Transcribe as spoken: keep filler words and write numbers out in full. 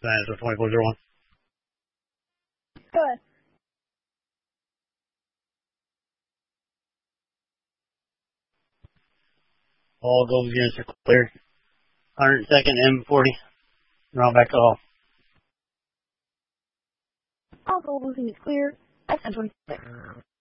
That is twenty-four zero one. Go ahead. All Global units are clear. one hundred second M forty. Round back to all. All Global units clear. X ten twenty-six.